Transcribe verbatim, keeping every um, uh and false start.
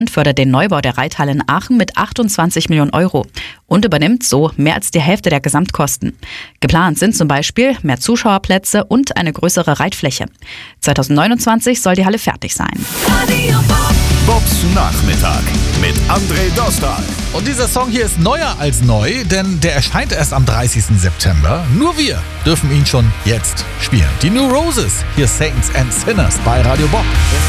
fördert den Neubau der Reithalle in Aachen mit achtundzwanzig Millionen Euro und übernimmt so mehr als die Hälfte der Gesamtkosten. Geplant sind zum Beispiel mehr Zuschauerplätze und eine größere Reitfläche. zweitausendneunundzwanzig soll die Halle fertig sein. Bobs Nachmittag mit André Dostal. Und dieser Song hier ist neuer als neu, denn der erscheint erst am dreißigsten September. Nur wir dürfen ihn schon jetzt spielen. Die New Roses, hier Saints and Sinners bei Radio Bob.